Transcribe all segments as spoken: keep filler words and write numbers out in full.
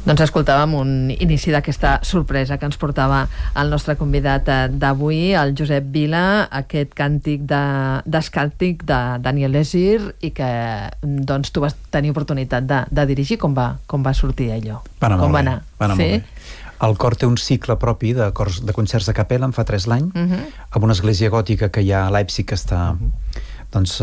Doncs escoltàvem un inici d'aquesta sorpresa que ens portava el nostre convidat d'avui, el Josep Vila, aquest càntic de, d'escàntic de Daniel Esir, i que doncs, tu vas tenir oportunitat de, de dirigir. Com va, com va sortir allò? Va anar com molt va bé. anar? Va anar sí? molt bé. El cor té un cicle propi de, cors, de concerts a capella, en fa tres l'any, uh-huh. amb una església gòtica que hi ha a Leipzig, que està uh-huh. doncs,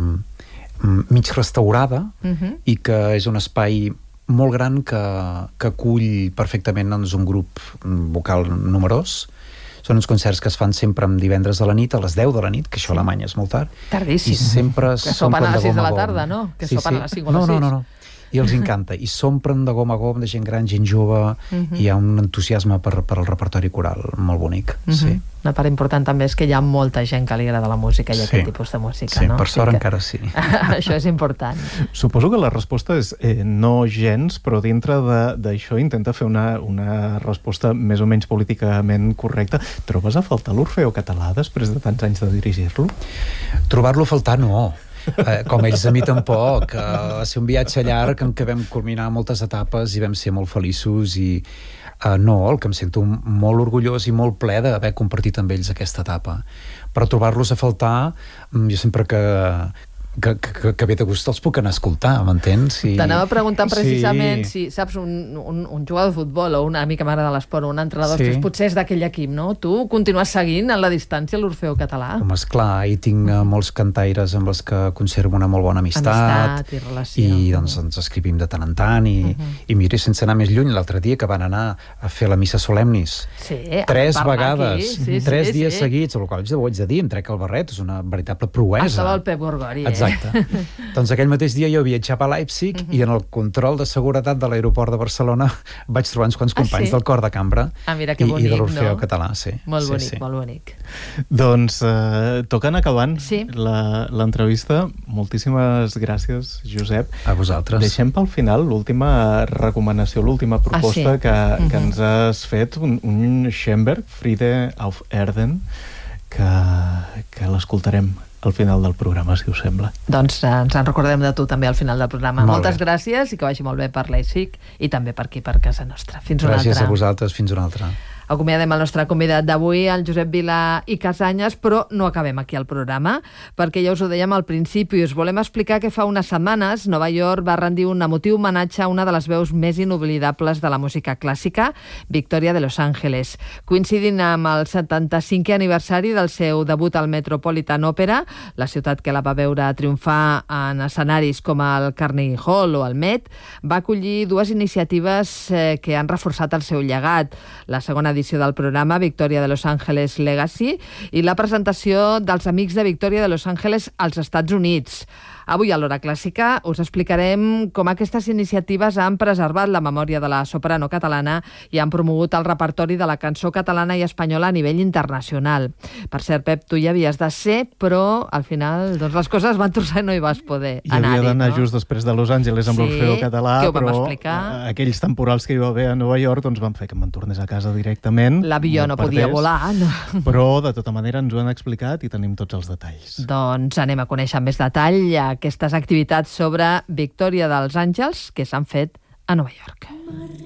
uh, mig restaurada, uh-huh. i que és un espai molt gran que, que acull perfectament doncs, un grup vocal numerós. Són uns concerts que es fan sempre amb divendres a la nit, a les deu de la nit, que això sí. a Alemanya és molt tard. Tardíssim. I sempre que sopen a les sis de la tarda, no? Que sí, sopen sí. a les cinc o a les no, sis. no, no, no. I els encanta, i s'omplen de gom a gom, de gent gran, gent jove, uh-huh. i hi ha un entusiasme per, per al repertori coral molt bonic. Uh-huh. Sí. Una part important també és que hi ha molta gent que li agrada la música i sí. aquest tipus de música, sí, no? Per sort sí que... encara sí. Això és important. Suposo que la resposta és eh, no gens, però dintre d'això intenta fer una, una resposta més o menys políticament correcta. Trobes a faltar l'Orfeó Català després de tants anys de dirigir-lo? Trobar-lo a faltar, no. Eh, com ells a mi tampoc. Eh, va ser un viatge llarg en què vam culminar moltes etapes i vam ser molt feliços i eh, no, el que em sento molt orgullós i molt ple d'haver compartit amb ells aquesta etapa. Però trobar-los a faltar, jo sempre que Que, que, que ve de gust els puc anar a escoltar, m'entens? I... T'anava a preguntar precisament sí. si, saps, un, un, un jugador de futbol o una amica m'agrada l'esport o un entrenador, sí. potser és d'aquell equip, no? Tu continues seguint en la distància l'Orfeó Català? Home, esclar, i tinc uh, molts cantaires amb els que conservo una molt bona amistat. Amistat i relació. I doncs ens escrivim de tant en tant i, uh-huh. i mira, sense anar més lluny, l'altre dia que van anar a fer la missa solemnis. Sí, tres vegades, sí, tres sí, dies sí. seguits, el qual ho haig de dir, em trec el barret, és una veritable proesa. Estava el Pep Gorgori, eh? Exacte. Doncs aquell mateix dia jo viatjava a Leipzig uh-huh. i en el control de seguretat de l'aeroport de Barcelona vaig trobar uns quants companys ah, sí? del cor de cambra ah, mira, que bonic, i, i de l'Orfeó no? Català, sí. Molt sí, bonic, sí. molt bonic. Doncs eh, toquen acabant sí. l'entrevista. Moltíssimes gràcies, Josep. A vosaltres. Deixem pel final l'última recomanació, l'última proposta ah, sí? que, uh-huh. que ens has fet, un, un Schoenberg, Friede auf Erden, que, que l'escoltarem al final del programa, si us sembla. Doncs eh, ens en recordem de tu també al final del programa. Molt Moltes bé. gràcies i que vagi molt bé per Leipzig i també per aquí, per casa nostra. Fins una altra. Gràcies a vosaltres, fins una altra. Acomiadem el nostre convidat d'avui, el Josep Vila i Casanyes, però no acabem aquí el programa, perquè ja us ho dèiem al principi, us volem explicar que fa unes setmanes Nova York va rendir un emotiu homenatge a una de les veus més inoblidables de la música clàssica, Victoria de Los Ángeles. Coincidint amb el setanta-cinquè aniversari del seu debut al Metropolitan Opera, la ciutat que la va veure triomfar en escenaris com el Carnegie Hall o el Met, va acollir dues iniciatives eh, que han reforçat el seu llegat. La segona edició del programa Victoria de Los Ángeles Legacy i la presentació dels Amics de Victoria de Los Ángeles als Estats Units. Avui a l'Hora Clàssica us explicarem com aquestes iniciatives han preservat la memòria de la soprano catalana i han promogut el repertori de la cançó catalana i espanyola a nivell internacional. Per cert, Pep, tu hi havies de ser, però al final doncs, les coses van torçar i no hi vas poder I anar-hi. I havia d'anar no? just després de Los Angeles amb sí, l'Orfeó Català, però explicar. Aquells temporals que hi va haver a Nova York doncs van fer que me'n tornés a casa directament. L'avió no, no podia volar. No. Però, de tota manera, ens ho han explicat i tenim tots els detalls. Doncs anem a conèixer més detall aquestes activitats sobre Victòria dels Àngels que s'han fet a Nova York.